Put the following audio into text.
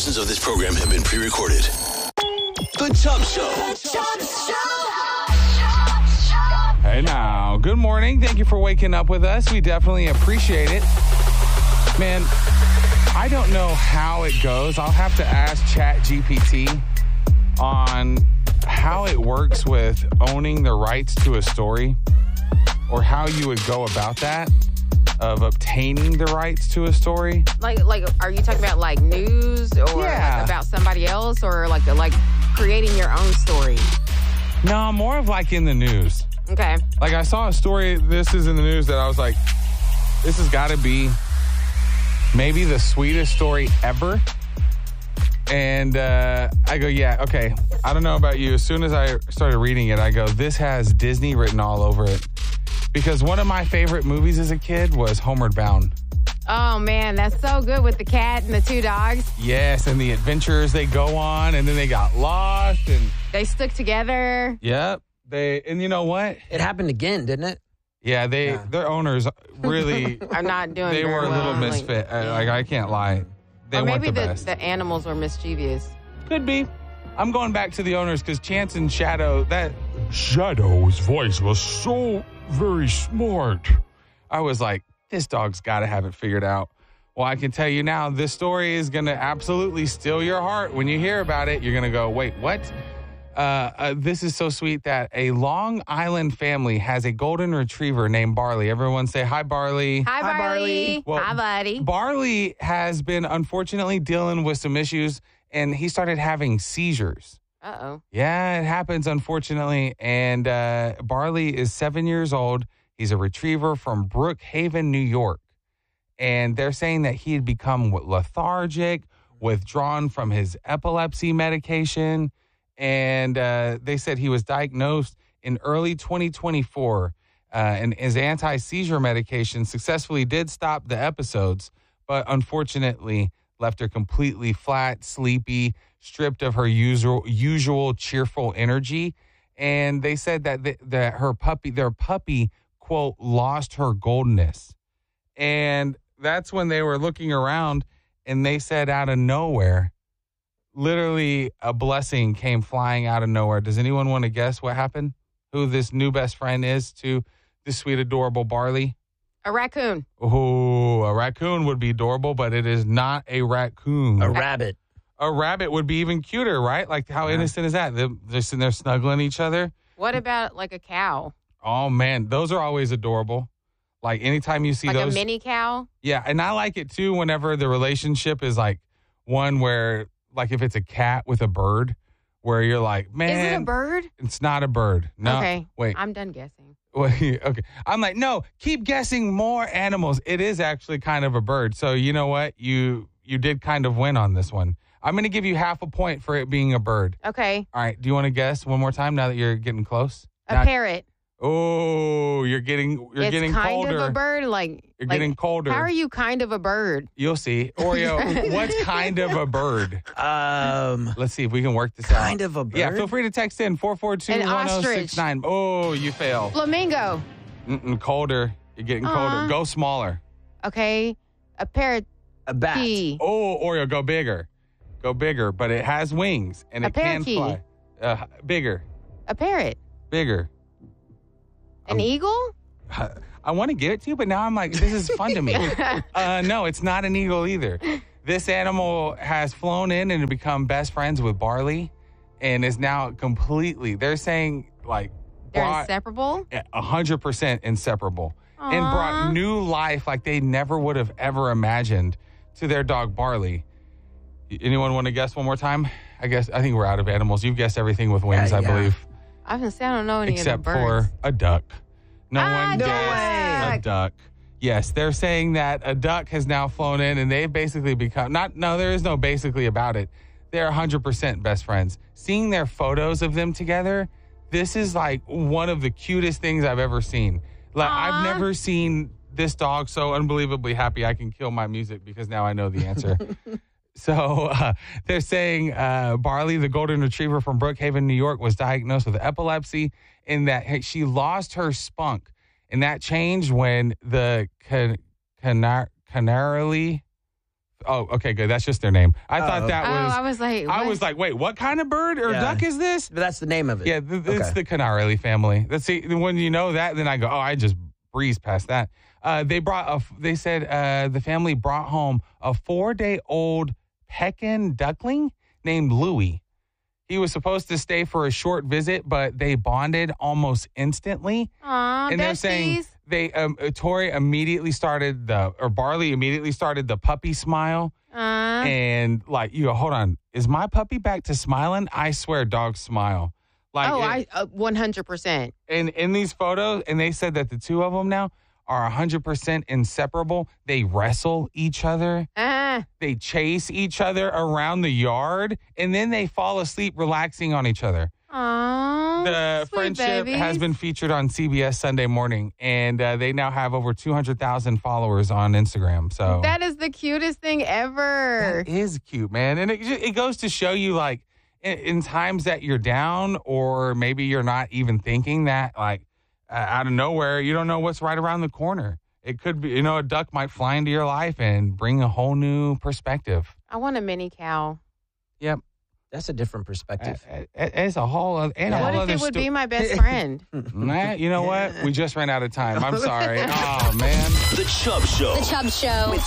portions of this program have been pre-recorded. The Chubb Show. Hey now, good morning. Thank you for waking up with us. We definitely appreciate it. Man, I don't know how it goes. I'll have to ask ChatGPT on how it works with owning the rights to a story or how you would go about that of obtaining the rights to a story. Like, are you talking about like news or like about somebody else or like creating your own story? No, more of like in the news. Okay. Like I saw a story, this is in the news, that I was like, this has got to be maybe the sweetest story ever. And I go, yeah, okay. I don't know about you. As soon as I started reading it, I go, this has Disney written all over it. Because one of my favorite movies as a kid was Homeward Bound. Oh, man, that's so good with the cat and the two dogs. Yes, and the adventures they go on, and then they got lost. And they stuck together. Yep. And you know what? It happened again, didn't it? Yeah, their owners really are not doing they very were a little misfit. Like I can't lie. They or maybe weren't the best. The animals were mischievous. Could be. I'm going back to the owners because Chance and Shadow, that Shadow's voice was so very smart. I was like, this dog's got to have it figured out. Well, I can tell you now, this story is going to absolutely steal your heart. When you hear about it, you're going to go, wait, what? This is so sweet that a Long Island family has a golden retriever named Barley. Everyone say hi, Barley. Hi, Barley. Well, hi, buddy. Barley has been unfortunately dealing with some issues, and he started having seizures. Uh-oh. Yeah, it happens, unfortunately. And Barley is 7 years old. He's a retriever from Brookhaven, New York. And they're saying that he had become lethargic, withdrawn from his epilepsy medication. And they said he was diagnosed in early 2024. And his anti-seizure medication successfully did stop the episodes, but unfortunately left her completely flat, sleepy, stripped of her usual cheerful energy. And they said that their puppy, quote, lost her goldenness. And that's when they were looking around and they said out of nowhere, literally a blessing came flying out of nowhere. Does anyone want to guess what happened? Who this new best friend is to this sweet, adorable Barley? A raccoon. Oh, a raccoon would be adorable, but it is not a raccoon. A rabbit. A rabbit would be even cuter, right? Like, how innocent is that? They're sitting there snuggling each other. What about, like, a cow? Oh, man. Those are always adorable. Like, anytime you see like those. Like a mini cow? Yeah, and I like it, too, whenever the relationship is, like, one where, like, if it's a cat with a bird, where you're like, man. Is it a bird? It's not a bird. No. Okay. Wait. I'm done guessing. Wait, okay. I'm like, no, keep guessing more animals. It is actually kind of a bird. So you know what? You did kind of win on this one. I'm going to give you half a point for it being a bird. Okay. All right. Do you want to guess one more time now that you're getting close? A parrot. Oh, you're getting colder. It's kind of a bird? You're getting colder. How are you kind of a bird? You'll see. Oreo, what's kind of a bird? Let's see if we can work this out. Kind of a bird? Yeah, feel free to text in 442-1069. Oh, you fail. Flamingo. Colder. You're getting colder. Go smaller. Okay. A parrot. A bat. Oh, Oreo, go bigger. Go bigger, but it has wings and it can fly. Bigger. A parrot. Bigger. An eagle? I want to give it to you, but now I'm like, this is fun to me. No, it's not an eagle either. This animal has flown in and become best friends with Barley and is now completely, they're saying, like, they're inseparable? 100% inseparable. Aww. And brought new life like they never would have ever imagined to their dog Barley. Anyone want to guess one more time? I think we're out of animals. You've guessed everything with wings, I believe. I was going to say, I don't know any except of the birds. for a duck. No one no guessed way. A duck. Yes, they're saying that a duck has now flown in and they've basically become, there is no basically about it. They're 100% best friends. Seeing their photos of them together, this is like one of the cutest things I've ever seen. Like, I've never seen this dog so unbelievably happy I can kill my music because now I know the answer. So they're saying Barley, the golden retriever from Brookhaven, New York, was diagnosed with epilepsy and that she lost her spunk. And that changed when the canarily Oh, okay, good. That's just their name. I thought that was. I was like, wait, what kind of bird or duck is this? But that's the name of it. Yeah, it's the Canarelli family. Let's see. When you know that, then I go, I just breeze past that. They said the family brought home a 4-day-old Pekin duckling named Louie. He was supposed to stay for a short visit, but they bonded almost instantly. Aw, and they're saying Barley immediately started the puppy smile. And like, you go, hold on, is my puppy back to smiling? I swear dogs smile. Like, 100%. And in these photos, and they said that the two of them now are 100% inseparable. They wrestle each other. They chase each other around the yard, and then they fall asleep relaxing on each other. Aww, the friendship has been featured on CBS Sunday Morning, and they now have over 200,000 followers on Instagram. So that is the cutest thing ever. That is cute, man. And it goes to show you, like, in times that you're down, or maybe you're not even thinking that, like, out of nowhere, you don't know what's right around the corner. It could be, a duck might fly into your life and bring a whole new perspective. I want a mini cow. Yep. That's a different perspective. It's a whole other. What if it would be my best friend? Nah, you know what? We just ran out of time. I'm sorry. Oh, man. The Chubb Show. The Chubb Show.